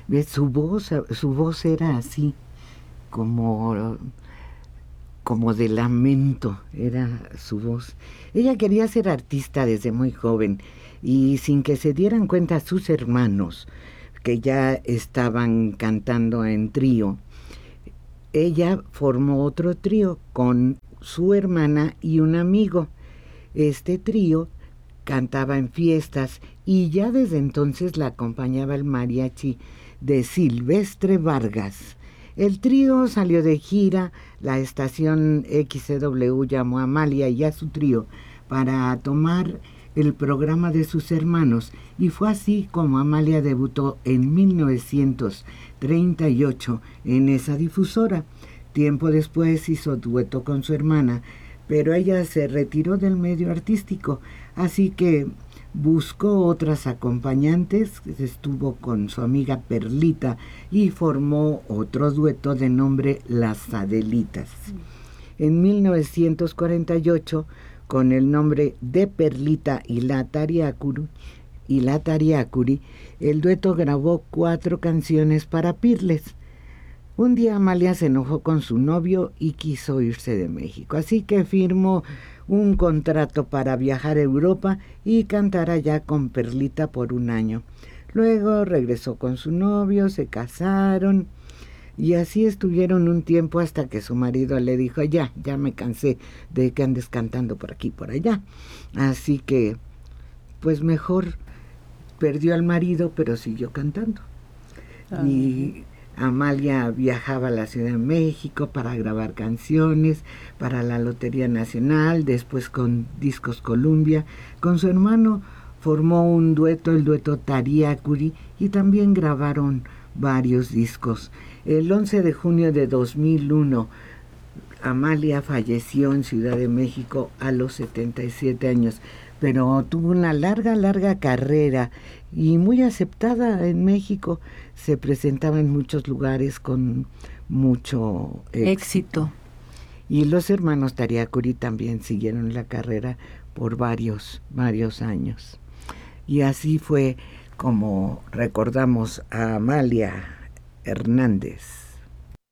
Su voz era así, como, como de lamento, era su voz. Ella quería ser artista desde muy joven y sin que se dieran cuenta sus hermanos, que ya estaban cantando en trío, ella formó otro trío con su hermana y un amigo. Este trío cantaba en fiestas y ya desde entonces la acompañaba el mariachi de Silvestre Vargas. El trío salió de gira, la estación XCW llamó a Amalia y a su trío para tomar el programa de sus hermanos, y fue así como Amalia debutó en 1938 en esa difusora. Tiempo después hizo dueto con su hermana, pero ella se retiró del medio artístico, así que buscó otras acompañantes, estuvo con su amiga Perlita y formó otro dueto de nombre Las Adelitas. En 1948, con el nombre de Perlita y la Tariacuri, el dueto grabó 4 canciones para Pirles. Un día Amalia se enojó con su novio y quiso irse de México, así que firmó un contrato para viajar a Europa y cantar allá con Perlita por un año. Luego regresó con su novio, se casaron y así estuvieron un tiempo hasta que su marido le dijo: ya me cansé de que andes cantando por aquí y por allá. Así que, pues mejor perdió al marido, pero siguió cantando. Y Amalia viajaba a la Ciudad de México para grabar canciones para la Lotería Nacional, después con Discos Columbia. Con su hermano formó un dueto, el dueto Tariacuri, y también grabaron varios discos. El 11 de junio de 2001, Amalia falleció en Ciudad de México a los 77 años, pero tuvo una larga carrera y muy aceptada en México. Se presentaba en muchos lugares con mucho éxito. Y los hermanos Tariacuri también siguieron la carrera por varios años. Y así fue como recordamos a Amalia Hernández.